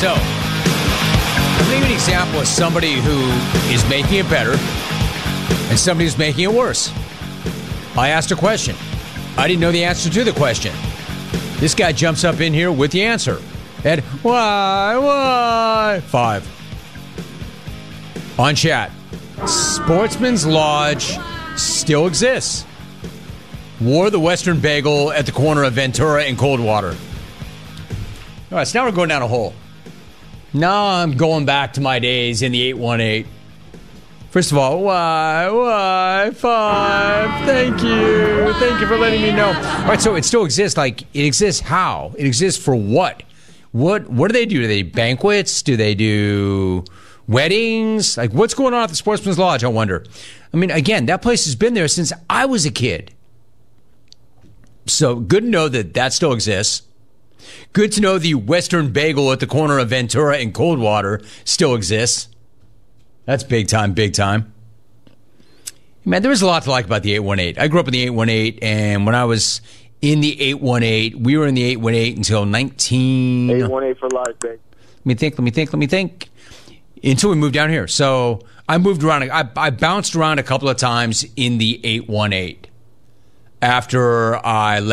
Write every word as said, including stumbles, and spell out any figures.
so I'm going to give you an example of somebody who is making it better and somebody who's making it worse. I asked a question. I didn't know the answer to the question. This guy jumps up in here with the answer. And why, why? Five. On chat. Sportsman's Lodge still exists. Wore the Western Bagel at the corner of Ventura and Coldwater. All right, so now we're going down a hole. Now I'm going back to my days in the eight one eight. First of all, why, why, five? Thank you. Thank you for letting me know. All right, so it still exists. Like, it exists how? It exists for what? What What do they do? Do they do banquets? Do they do weddings? Like, what's going on at the Sportsman's Lodge, I wonder? I mean, again, that place has been there since I was a kid. So, good to know that that still exists. Good to know the Western Bagel at the corner of Ventura and Coldwater still exists. That's big time, big time. Man, there was a lot to like about the eight one eight. I grew up in the eight one eight, and when I was in the eight one eight, we were in the eight one eight until nineteen... eight one eight for life, baby. Let me think, let me think, let me think. Until we moved down here. So I moved around. I, I bounced around a couple of times in the eight one eight after I left.